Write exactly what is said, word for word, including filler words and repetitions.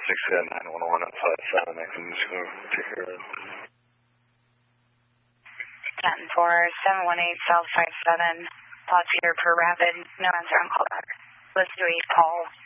six nine one one outside seven. I can just go take care of it. ten four seven one eight South five seven. Pause here per rapid. No answer on callback. Let's do a call.